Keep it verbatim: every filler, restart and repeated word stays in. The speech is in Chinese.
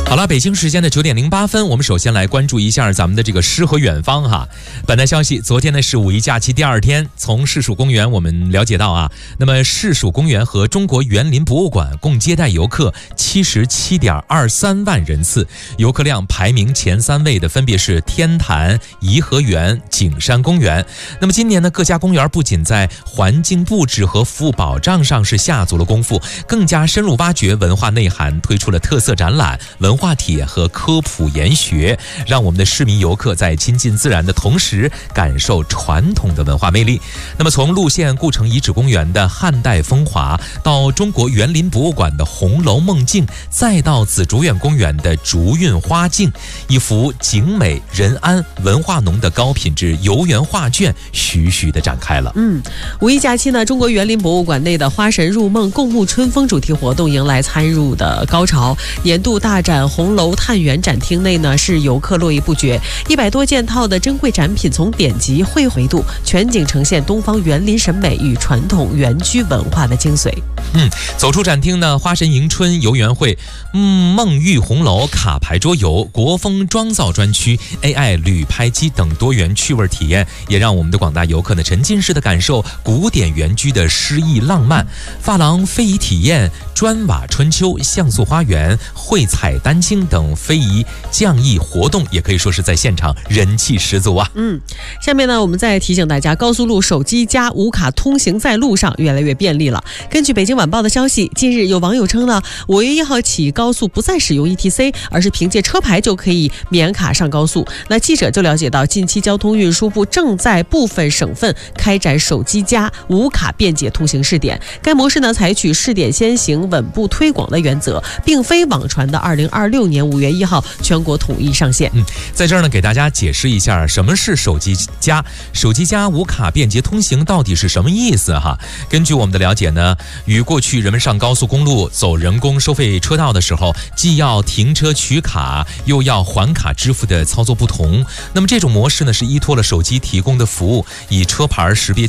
好了，北京时间的九点零八分，我们首先来关注一下咱们的这个诗和远方哈。本台消息，昨天呢是五一假期第二天，从市属公园我们了解到啊，那么市属公园和中国园林博物馆共接待游客七十七点二三万人次，游客量排名前三位的分别是天坛、颐和园、景山公园。那么今年呢，各家公园不仅在环境布置和服务保障上是下足了功夫，更加深入挖掘文化内涵，推出了特色展览、文化帖和科普研学，让我们的市民游客在亲近自然的同时感受传统的文化魅力。那么从路线故城遗址公园的汉代风华，到中国园林博物馆的红楼梦境，再到紫竹院公园的竹韵花境，一幅景美人安文化浓的高品质游园画卷徐徐地展开了。 嗯，五一假期呢，中国园林博物馆内的花神入梦共沐春风主题活动迎来参入的高潮。年度大展红楼探园展厅内呢，是游客络绎不绝，一百多件套的珍贵展品从典籍绘回度，全景呈现东方园林审美与传统园居文化的精髓。 嗯，走出展厅呢，花神迎春游园会、嗯梦玉红楼卡牌桌游、国风妆造专区、A I 旅拍机等多元趣味体验，也让我们的广大游客呢沉浸式的感受古典园居的诗意浪漫。珐琅非遗体验、砖瓦春秋、像素花园、绘彩丹青等非遗匠艺活动，也可以说是在现场人气十足啊。 嗯，下面呢，我们再提醒大家，高速路手机加无卡通行在路上越来越便利了。根据北京晚报的消息，近日有网友称呢，五月一号起高速不再使用 E T C， 而是凭借车牌就可以免卡上高速。那记者就了解到，近期交通运输部正在部分省份开展手机加无卡便捷通行试点。该模式呢，采取试点先行、稳步推广的原则，并非网传的二零二六年五月一号全国统一上线。 嗯，在这儿呢，给大家解释一下什么是手机加。手机加无卡便捷通行到底是什么意思哈？根据我们的了解呢，与过去人们上高速公路走人工收费车道的时候，既要停车取卡，又要还卡支付的操作不同。那么这种模式呢，是依托了手机提供的服务，以车牌识别